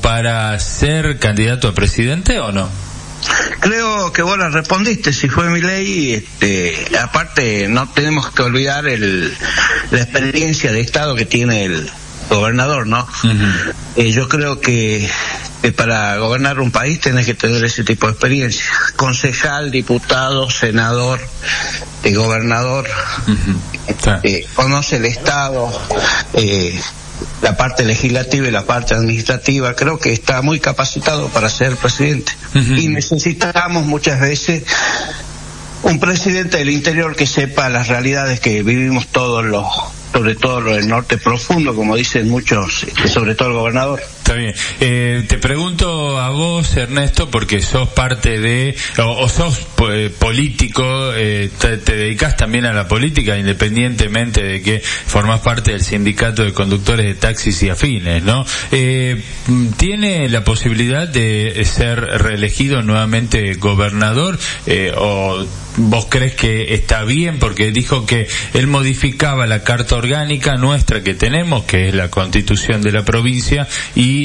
para ser candidato a presidente o no? Creo que vos la respondiste, si fue Milei. Aparte no tenemos que olvidar la experiencia de Estado que tiene el gobernador, ¿no? Uh-huh. Yo creo que para gobernar un país tenés que tener ese tipo de experiencia. Concejal, diputado, senador, gobernador, uh-huh. Conoce el Estado, la parte legislativa y la parte administrativa. Creo que está muy capacitado para ser presidente. Uh-huh. Y necesitamos muchas veces un presidente del interior que sepa las realidades que vivimos todos sobre todo lo del norte profundo, como dicen muchos, sobre todo el gobernador. Está bien. Te pregunto a vos, Ernesto, porque sos parte o sos político, te dedicás también a la política, independientemente de que formás parte del sindicato de conductores de taxis y afines, ¿no? ¿Tiene la posibilidad de ser reelegido nuevamente gobernador, o vos crees que está bien? Porque dijo que él modificaba la carta orgánica nuestra que tenemos, que es la Constitución de la provincia, y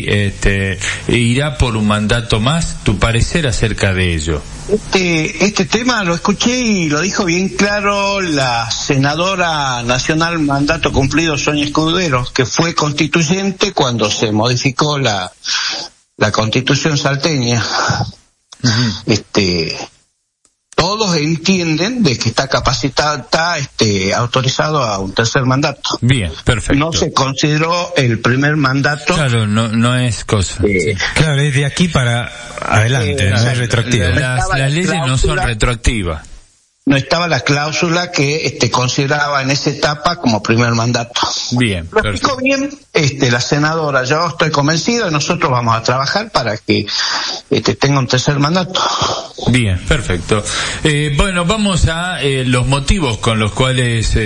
irá por un mandato más. ¿Tu parecer acerca de ello? Este tema lo escuché y lo dijo bien claro la senadora nacional mandato cumplido, Sonia Escudero, que fue constituyente cuando se modificó la Constitución salteña. Uh-huh. Todos entienden de que está capacitado, está autorizado a un tercer mandato. Bien, perfecto. No se consideró el primer mandato. Claro, no es cosa. Sí. Claro, es de aquí para adelante, no es retroactiva. Las leyes no son retroactivas. No estaba la cláusula que consideraba en esa etapa como primer mandato. Bien, lo explicó bien la senadora. Yo estoy convencido y nosotros vamos a trabajar para que tenga un tercer mandato. Bien, perfecto. Bueno, vamos a los motivos con los cuales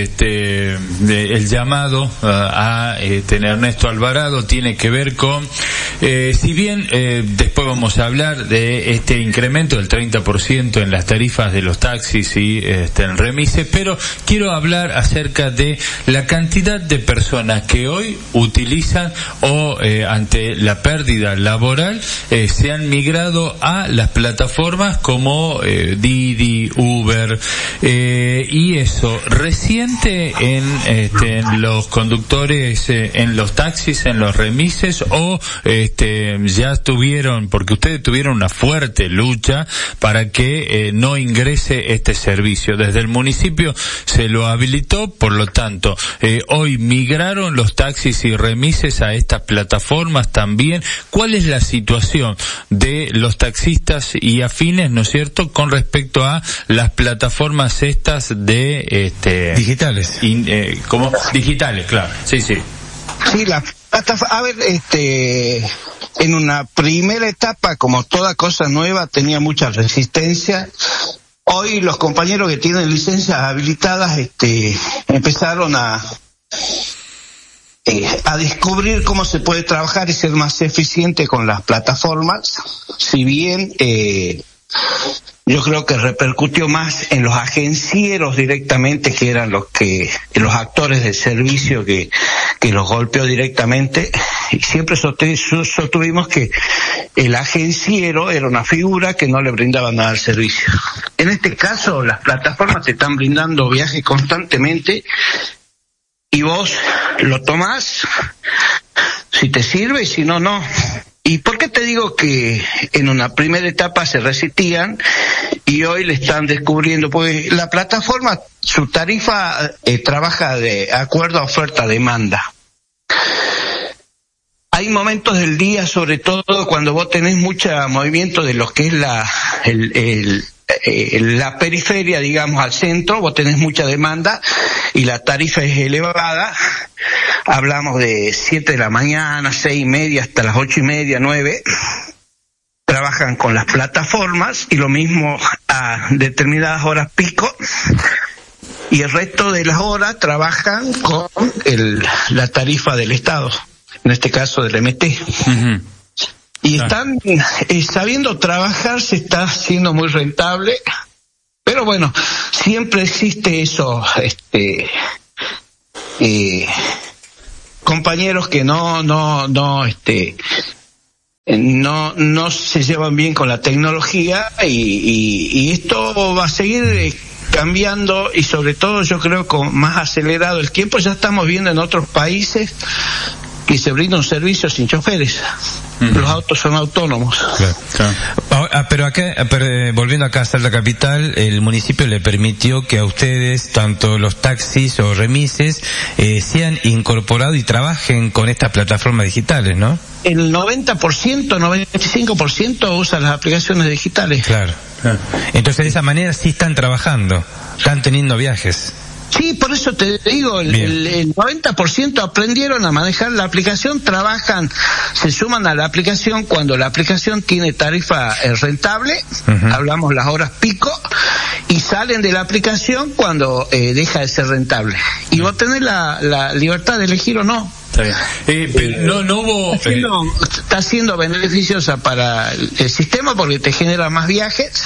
el llamado a Ernesto Alvarado tiene que ver con, si bien después vamos a hablar de este incremento del 30% en las tarifas de los taxis y en remises, pero quiero hablar acerca de la cantidad de personas que hoy utilizan o ante la pérdida laboral se han migrado a las plataformas como Didi, Uber, y eso reciente en los conductores, en los taxis, en los remises, o ya tuvieron, porque ustedes tuvieron una fuerte lucha para que no ingrese este servicio. Desde el municipio se lo habilitó, por lo tanto, hoy migraron los taxis y remises a estas plataformas también. ¿Cuál es la situación de los taxistas y afines, no es cierto, con respecto a las plataformas estas de digitales? ¿Cómo? Digitales, claro. Sí. Sí, a ver, en una primera etapa, como toda cosa nueva, tenía mucha resistencia. Hoy los compañeros que tienen licencias habilitadas empezaron a descubrir cómo se puede trabajar y ser más eficiente con las plataformas. Si bien yo creo que repercutió más en los agencieros directamente, que eran los actores del servicio que los golpeó directamente. Y siempre sostuvimos que el agenciero era una figura que no le brindaba nada al servicio. En este caso, las plataformas te están brindando viajes constantemente y vos lo tomás si te sirve y si no, no. ¿Y por qué te digo que en una primera etapa se resistían y hoy le están descubriendo? Pues la plataforma, su tarifa trabaja de acuerdo a oferta-demanda. Hay momentos del día, sobre todo cuando vos tenés mucho movimiento de lo que es la periferia, digamos, al centro, vos tenés mucha demanda y la tarifa es elevada. Hablamos de 7 de la mañana, 6:30 hasta las 8:30, 9. Trabajan con las plataformas y lo mismo a determinadas horas pico. Y el resto de las horas trabajan con la tarifa del Estado, en este caso del MT. Uh-huh. Y están sabiendo trabajar, se está haciendo muy rentable, pero bueno, siempre existe eso, compañeros que no no se llevan bien con la tecnología y esto va a seguir cambiando y sobre todo yo creo con más acelerado el tiempo. Ya estamos viendo en otros países que se brinda un servicio sin choferes. Los autos son autónomos. Claro. Pero acá, volviendo acá a Salta Capital, el municipio le permitió que a ustedes, tanto los taxis o remises, sean incorporados y trabajen con estas plataformas digitales, ¿no? El 90%, 95% usa las aplicaciones digitales. Claro. Entonces de esa manera sí están trabajando, están teniendo viajes. Sí, por eso te digo, el 90% aprendieron a manejar la aplicación, trabajan, se suman a la aplicación cuando la aplicación tiene tarifa rentable, hablamos las horas pico, y salen de la aplicación cuando deja de ser rentable. Y vos tenés la libertad de elegir o no. Está bien. Pero no hubo... Está siendo beneficiosa para el sistema porque te genera más viajes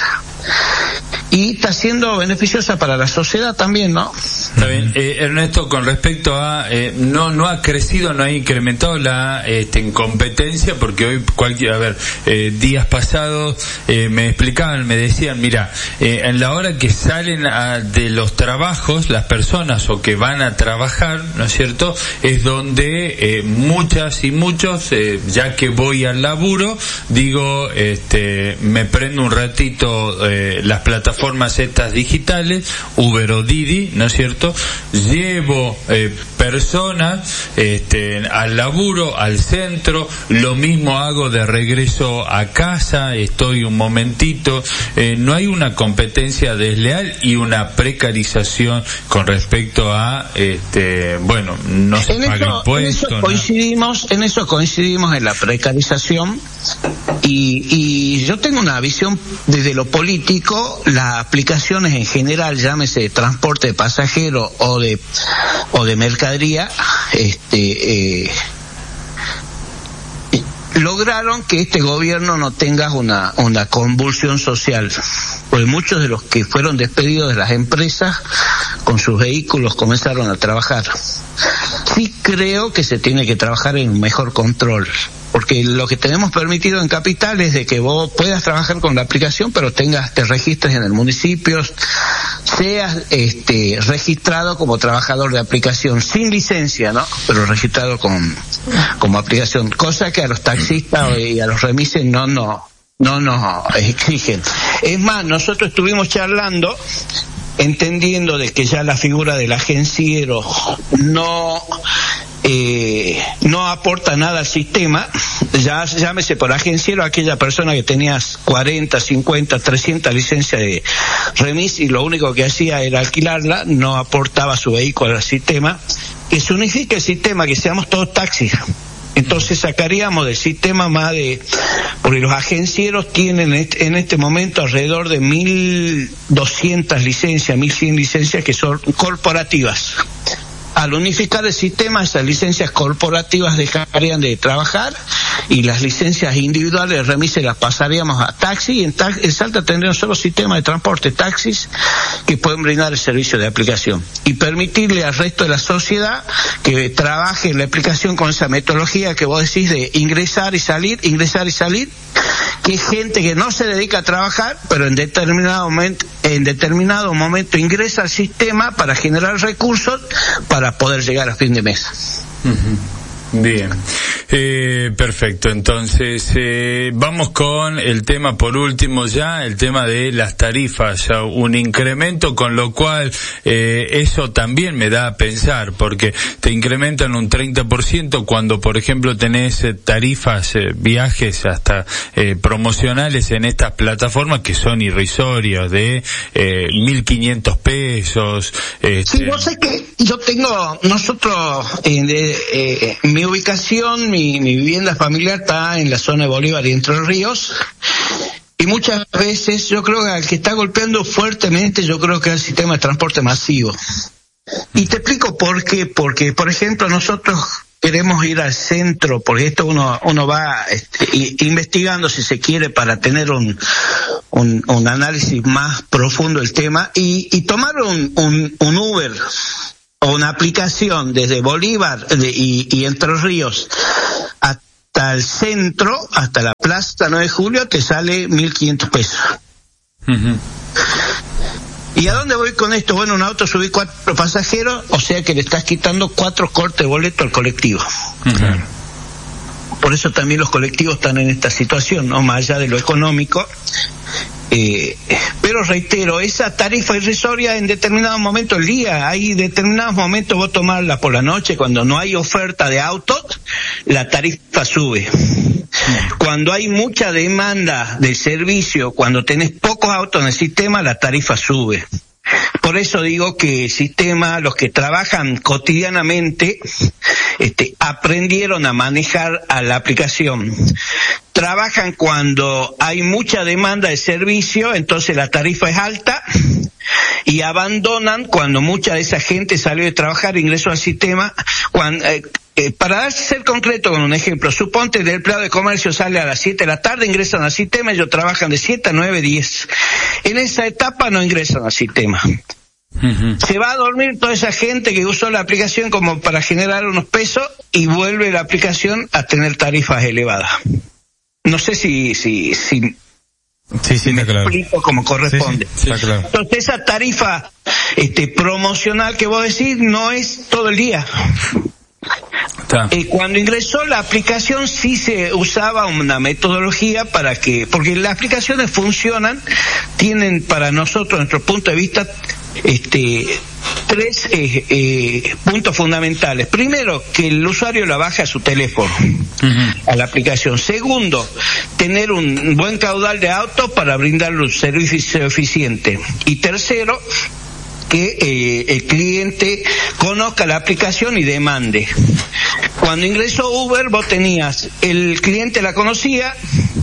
y está siendo beneficiosa para la sociedad también, ¿no? Está bien. Ernesto, con respecto a... no ha crecido, no ha incrementado la incompetencia, porque hoy días pasados me explicaban, me decían, mira, en la hora que salen de los trabajos, las personas o que van a trabajar, ¿no es cierto?, es donde muchas y muchos, ya que voy al laburo, digo, me prendo un ratito las plataformas estas digitales, Uber o Didi, ¿no es cierto? Llevo personas al laburo, al centro, lo mismo hago de regreso a casa, estoy un momentito, no hay una competencia desleal y una precarización con respecto a, no se paga impuestos. En eso coincidimos en la precarización y yo tengo una visión desde lo político. Las aplicaciones en general, llámese transporte de pasajeros o de mercadería, lograron que este gobierno no tenga una convulsión social, porque muchos de los que fueron despedidos de las empresas con sus vehículos comenzaron a trabajar. Sí creo que se tiene que trabajar en un mejor control, porque lo que tenemos permitido en Capital es de que vos puedas trabajar con la aplicación, pero te registres en el municipio, seas registrado como trabajador de aplicación sin licencia, ¿no? Pero registrado como aplicación, cosa que a los taxistas y a los remises no nos exigen. Es más, nosotros estuvimos charlando, entendiendo de que ya la figura del agenciero no aporta nada al sistema. Ya llámese por agenciero aquella persona que tenía 40, 50, 300 licencias de remis y lo único que hacía era alquilarla, no aportaba su vehículo al sistema. Que se unifique el sistema, que seamos todos taxis. Entonces sacaríamos del sistema porque los agencieros tienen en este momento alrededor de 1.200 licencias, 1.100 licencias que son corporativas. Al unificar el sistema, esas licencias corporativas dejarían de trabajar y las licencias individuales de remises las pasaríamos a taxi, y en Salta tendría un solo sistema de transporte, taxis, que pueden brindar el servicio de aplicación y permitirle al resto de la sociedad que trabaje en la aplicación con esa metodología que vos decís de ingresar y salir, que es gente que no se dedica a trabajar, pero en determinado momento ingresa al sistema para generar recursos para poder llegar a fin de mes. Bien, perfecto. Entonces vamos con el tema por último ya, el tema de las tarifas, ya un incremento, con lo cual eso también me da a pensar, porque te incrementan un 30% cuando, por ejemplo, tenés tarifas, viajes hasta promocionales en estas plataformas que son irrisorios, de 1.500 pesos. Sí, vos sabés que nosotros mi ubicación, mi vivienda familiar está en la zona de Bolívar y Entre Ríos, y muchas veces yo creo que al que está golpeando fuertemente, yo creo que es el sistema de transporte masivo. Y te explico por qué. Porque, por ejemplo, nosotros queremos ir al centro, porque esto uno va investigando, si se quiere, para tener un análisis más profundo del tema, y tomar un Uber o una aplicación desde Bolívar y Entre Ríos hasta el centro, hasta la Plaza 9 de Julio, te sale 1.500 pesos. Uh-huh. ¿Y a dónde voy con esto? Bueno, un auto subí 4 pasajeros, o sea que le estás quitando 4 cortes de boleto al colectivo. Uh-huh. Por eso también los colectivos están en esta situación, ¿no? Más allá de lo económico. Pero reitero, esa tarifa irrisoria en determinados momentos del día, hay determinados momentos vos tomarla por la noche, cuando no hay oferta de autos, la tarifa sube. Cuando hay mucha demanda de servicio, cuando tenés pocos autos en el sistema, la tarifa sube. Por eso digo que el sistema, los que trabajan cotidianamente, aprendieron a manejar a la aplicación. Trabajan cuando hay mucha demanda de servicio, entonces la tarifa es alta, y abandonan cuando mucha de esa gente salió de trabajar, ingresó al sistema. Para ser concreto con un ejemplo, suponte el empleado de comercio sale a las 7 de la tarde, ingresan al sistema, ellos trabajan de 7 a 9, 10. En esa etapa no ingresan al sistema. Uh-huh. Se va a dormir toda esa gente que usó la aplicación como para generar unos pesos y vuelve la aplicación a tener tarifas elevadas. No sé si me explico como corresponde. Sí, claro. Entonces esa tarifa promocional que vos decís no es todo el día. Cuando ingresó la aplicación sí se usaba una metodología porque las aplicaciones funcionan, tienen para nosotros, nuestro punto de vista, 3 puntos fundamentales. Primero, que el usuario la baje a su teléfono, uh-huh, a la aplicación. Segundo, tener un buen caudal de autos para brindarle un servicio eficiente. Y tercero, que el cliente conozca la aplicación y demande. Cuando ingresó Uber, vos tenías, el cliente la conocía,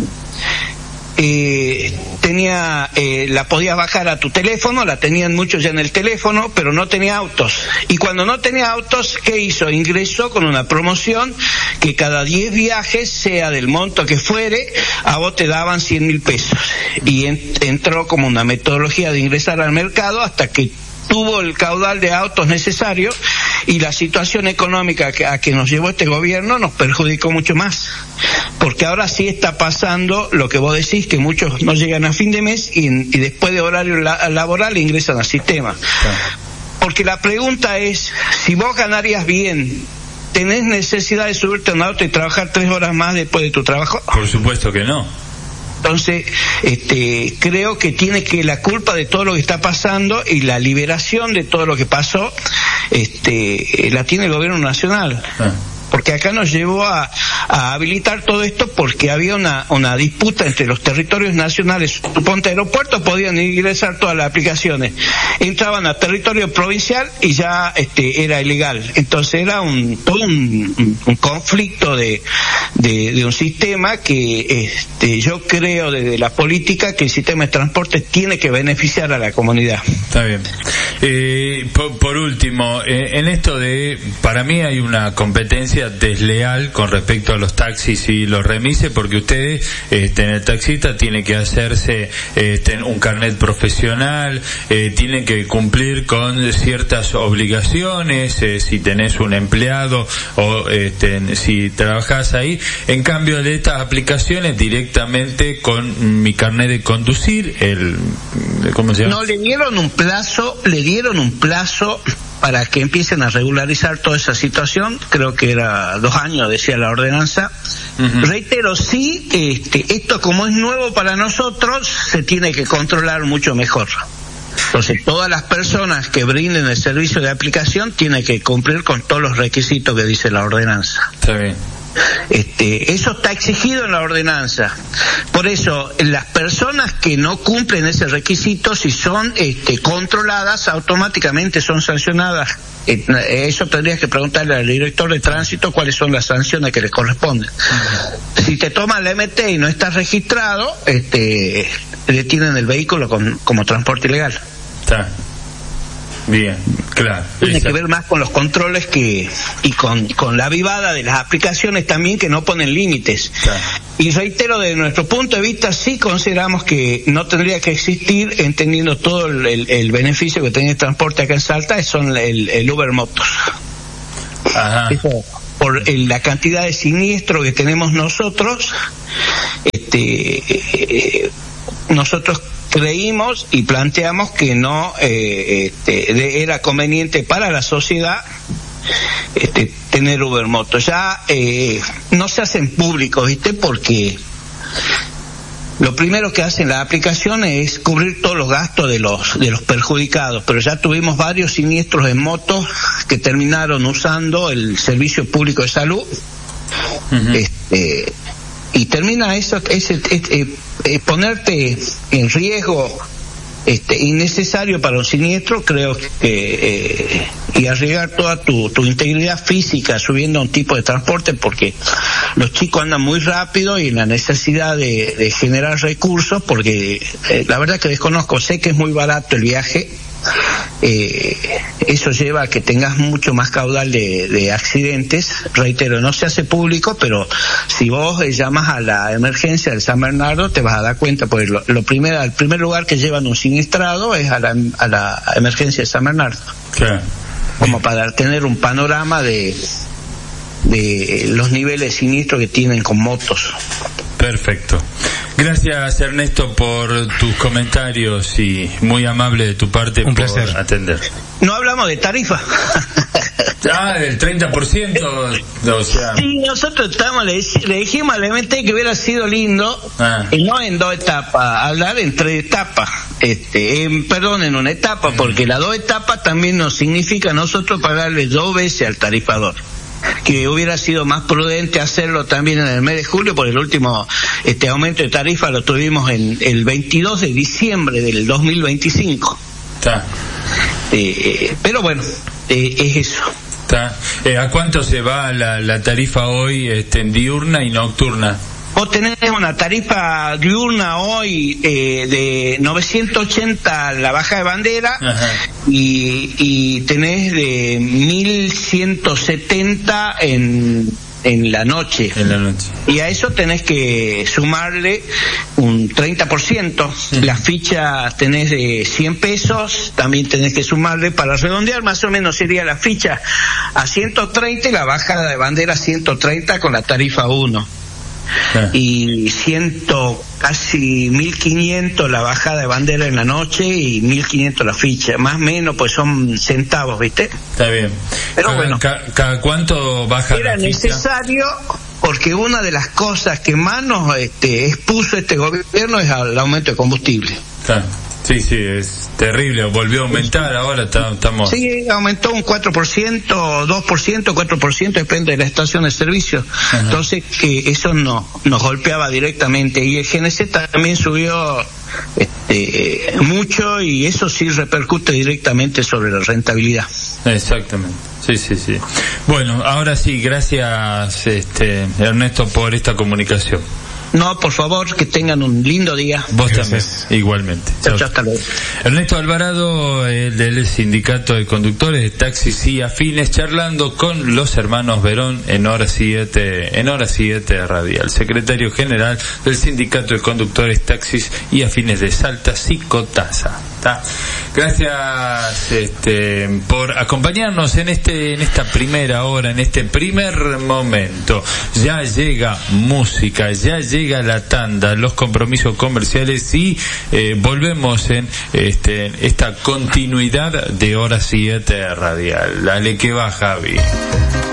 la podías bajar a tu teléfono, la tenían muchos ya en el teléfono, pero no tenía autos. Y cuando no tenía autos, ¿qué hizo? Ingresó con una promoción que cada 10 viajes, sea del monto que fuere, a vos te daban 100.000 pesos. Y entró como una metodología de ingresar al mercado hasta que tuvo el caudal de autos necesario, y la situación económica a que nos llevó este gobierno nos perjudicó mucho más, porque ahora sí está pasando lo que vos decís, que muchos no llegan a fin de mes y después de horario laboral ingresan al sistema. Porque la pregunta es, si vos ganarías bien, ¿tenés necesidad de subirte a un auto y trabajar 3 horas más después de tu trabajo? Por supuesto que no. Entonces, creo que la culpa de todo lo que está pasando y la liberación de todo lo que pasó, la tiene el gobierno nacional. Porque acá nos llevó a habilitar todo esto porque había una disputa entre los territorios nacionales. Suponte aeropuertos podían ingresar todas las aplicaciones. Entraban a territorio provincial y ya era ilegal. Entonces era todo un conflicto de un sistema que yo creo desde la política que el sistema de transporte tiene que beneficiar a la comunidad. Está bien. Por último, en esto para mí hay una competencia desleal con respecto a los taxis y los remises, porque ustedes en el taxista tiene que hacerse un carnet profesional, tienen que cumplir con ciertas obligaciones, si tenés un empleado o si trabajás ahí. En cambio de estas aplicaciones, directamente con mi carnet de conducir, ¿cómo se llama? No, le dieron un plazo para que empiecen a regularizar toda esa situación. Creo que era 2 años, decía la ordenanza. Uh-huh. Reitero, sí, esto como es nuevo para nosotros, se tiene que controlar mucho mejor. Entonces, todas las personas que brinden el servicio de aplicación tienen que cumplir con todos los requisitos que dice la ordenanza. Está bien. Eso está exigido en la ordenanza. Por eso, las personas que no cumplen ese requisito, si son controladas, automáticamente son sancionadas. Eso tendrías que preguntarle al director de tránsito cuáles son las sanciones que les corresponden. Uh-huh. Si te toman la MT y no estás registrado, detienen el vehículo como transporte ilegal. Está bien, claro. Tiene que ver más con los controles y con la avivada de las aplicaciones también, que no ponen límites. Claro. Y reitero, desde nuestro punto de vista, sí consideramos que no tendría que existir, entendiendo todo el beneficio que tiene el transporte acá en Salta, son el Uber Motos. Ajá. por la cantidad de siniestro que tenemos nosotros, nosotros creímos y planteamos que no era conveniente para la sociedad tener Ubermoto. Ya no se hacen públicos, ¿viste? Porque lo primero que hacen las aplicaciones es cubrir todos los gastos de los perjudicados, pero ya tuvimos varios siniestros en motos que terminaron usando el servicio público de salud. Y termina eso, ponerte en riesgo innecesario para un siniestro, creo que y arriesgar toda tu integridad física subiendo a un tipo de transporte, porque los chicos andan muy rápido y en la necesidad de generar recursos, porque la verdad que desconozco, sé que es muy barato el viaje. Eso lleva a que tengas mucho más caudal de accidentes. Reitero, no se hace público, pero si vos llamas a la emergencia del San Bernardo te vas a dar cuenta, porque el primer lugar que llevan un siniestrado es a la emergencia de San Bernardo. Claro. Como para tener un panorama de los niveles de siniestro que tienen con motos. Perfecto. Gracias, Ernesto, por tus comentarios y muy amable de tu parte. Un placer. Por atender. No hablamos de tarifa. Del 30%, o sea. Sí, nosotros le dijimos al MT que hubiera sido lindo, y no en 2 etapas, hablar en 3 etapas. En una etapa, porque las 2 etapas también nos significa nosotros pagarle 2 veces al tarifador. Que hubiera sido más prudente hacerlo también en el mes de julio, porque el último aumento de tarifa lo tuvimos en el 22 de diciembre del 2025. Pero bueno, es eso. ¿A cuánto se va la tarifa hoy en diurna y nocturna? Vos tenés una tarifa diurna hoy de 980 la baja de bandera. Ajá. Y tenés de 1170 en la noche. En la noche. Y a eso tenés que sumarle un 30%. La ficha tenés de 100 pesos, también tenés que sumarle, para redondear más o menos sería la ficha a 130 y la baja de bandera a 130 con la tarifa 1. Y casi 1.500 la bajada de bandera en la noche y 1.500 la ficha, más o menos, pues son centavos, ¿viste? Está bien. Pero bueno, ¿cada cuánto baja era la ficha? Necesario, porque una de las cosas que más nos expuso este gobierno es al aumento de combustible. Sí, es terrible, volvió a aumentar, ahora estamos... Sí, aumentó un 4%, 2%, 4%, depende de la estación de servicio. Ajá. Entonces, eso nos golpeaba directamente. Y el GNC también subió mucho, y eso sí repercute directamente sobre la rentabilidad. Exactamente. Sí. Bueno, ahora sí, gracias Ernesto por esta comunicación. No, por favor, que tengan un lindo día. Vos también, igualmente. Chao, hasta luego. Ernesto Alvarado, del Sindicato de Conductores de Taxis y Afines, charlando con los hermanos Verón en Hora 7 Radial. Secretario General del Sindicato de Conductores Taxis y Afines de Salta, Psicotasa. Gracias por acompañarnos en esta primera hora, en este primer momento. Ya llega música, ya llega la tanda, los compromisos comerciales, y volvemos en esta continuidad de Hora 7 Radial. Dale que va, Javi.